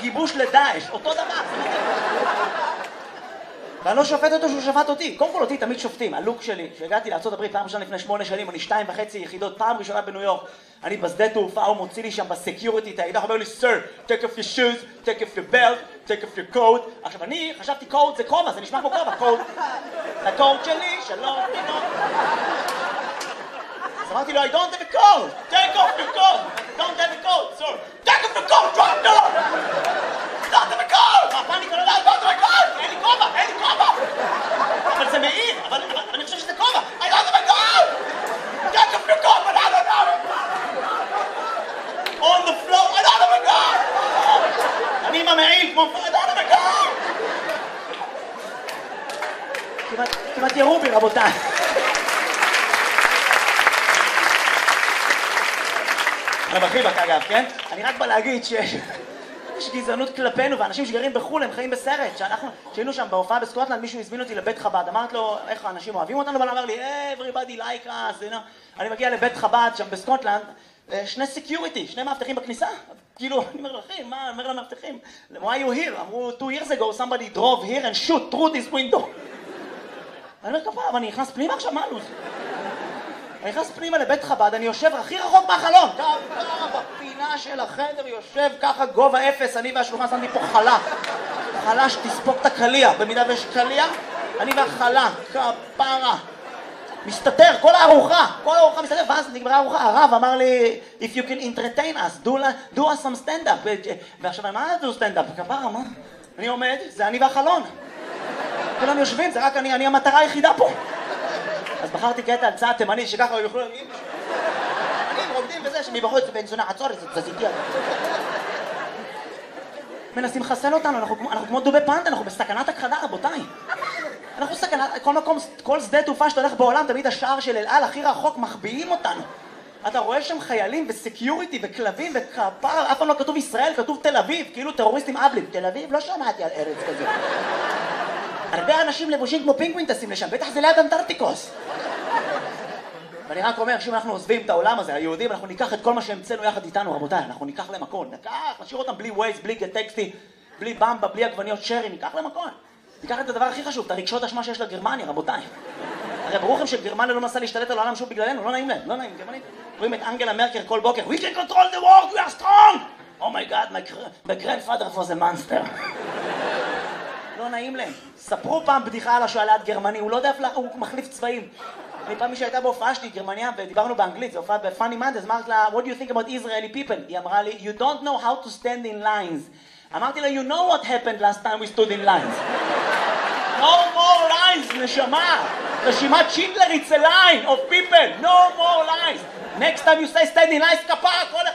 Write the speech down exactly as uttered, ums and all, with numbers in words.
גיבוש לדאעש, אותו דבר. ואני לא שופט אותו שהוא שפט אותי. קודם כל אותי תמיד שופטים, הלוק שלי, שהגעתי לארצות הברית פעם ראשונה לפני שמונה שנים, אני שתיים וחצי יחידות, פעם ראשונה בניו יורק, אני בשדה תעופה, הוא מוציא לי שם בסקיוריטי, את הידע, אומר לי, Sir, take off your shoes, take off your belt, take off your coat. עכשיו אני חשבתי קוד זה כובע, זה נשמע כמו כובע, קוד. זה הקוד שלי, שלום, תינו. אז אמרתי לו, I don't have a coat, take off your coat, don't have a coat, sir, take off your coat, drop down. don't have a coat! מה, פאניקה לא יודעת, don't have a coat! אין לי כובע, אין לי כובע! אבל זה מעיר, אבל אני חושב שזה כובע! I don't have a coat! take off your coat, but I don't have a coat! on the floor, I don't have a coat! אני עם המעיל כמו I don't have a coat! כמעט ירו בי, רבותיי. אני מחיבק אגב, כן? אני רק בא להגיד שיש גזענות כלפינו, ואנשים שגרים בחול הם חיים בסרט. שאנחנו, שהיינו שם בהופעה בסקוטלנד, מישהו הזמין אותי לבית חב"ד, אמרת לו, איך האנשים אוהבים אותנו? ואני אמר לי, everybody like us, you know. אני מגיע לבית חב"ד שם בסקוטלנד, שני סקיוריטי, שני מאבטחים בכניסה. כאילו, אני אומר לכם, מה? אני אומר למאבטחים, why you here? אמרו, two years ago somebody drove here and shoot through this window. אני אומר כפה, אבל אני נכנס פנימה עכשיו, מה לוז? אני נכנס פנימה לבית חב"ד, אני יושב הכי רחוק מהחלון. ככה בפינה של החדר יושב ככה גובה אפס, אני והשלוחה שמתי פה חלה. חלה שתספוק את הקליע, במידה ויש קליע, אני והחלה, כפרה. מסתתר, כל הארוחה, כל הארוחה מסתתר, ואז נגמרה הארוחה, הרב אמר לי, if you can entertain us, do, do us some stand-up. ועכשיו, מה זה do stand-up? כפרה, מה? אני עומד, זה אני והחלון. כולם יושבים, זה רק אני, אני המטרה היחידה פה. אז בחרתי קטע על צעד תימני שככה יוכלו להגיד אני רוקדים בזה שמבחוץ בן זונה עצור את זה תזיתי מנסים לחסל אותנו, אנחנו, אנחנו כמו דובי פנדה, אנחנו בסכנת הכחדה רבותיי. אנחנו סכנת, כל מקום, כל שדה תעופה שאתה הולך בעולם, תמיד השער של אל על הכי רחוק מחביאים אותנו. אתה רואה שם חיילים וסקיוריטי וכלבים וכפר, אף פעם לא כתוב ישראל, כתוב תל אביב, כאילו טרוריסטים אבלים. תל אביב? לא שמעתי על ארץ כזה. הרבה אנשים לבושים כמו פינגווין טסים לשם, בטח זה ליד אנטארקטיקוס. ואני רק אומר שאם אנחנו עוזבים את העולם הזה, היהודים, אנחנו ניקח את כל מה שהמצאנו יחד איתנו, רבותיי, אנחנו ניקח להם הכל, ניקח, נשאיר אותם בלי ווייז, בלי גט-טקסטי, בלי במבה, בלי עגבניות שרי, ניקח להם הכל. ניקח את הדבר הכי חשוב, את הרגשות אשמה שיש לגרמניה, רבותיי. הרי ברור לכם שגרמניה לא מנסה להשתלט על העולם שוב בגללנו, לא נעים להם, לא נעים, גרמנית. רואים את אנגלה מרקל כל בוקר, we can control the world, we are strong! Oh my God, my, my grandfather was a monster. לא נעים להם. ספרו פעם בדיחה על השואה ליד גרמני, הוא לא יודע איפה, הוא מחליף צבעים. אני פעם מי שהייתה בהופעה שלי, גרמניה, ודיברנו באנגלית, זה הופעה בפאני מנדס, אמרת לה, what do you think about Israeli people? היא אמרה לי, you don't know how to stand in lines. אמרתי לה, you know what happened last time we stood in lines. No more lines, נשמה. רשימת שינדלר, it's a line of people. No more lines. Next time you say stand in lines, כפרה, כל...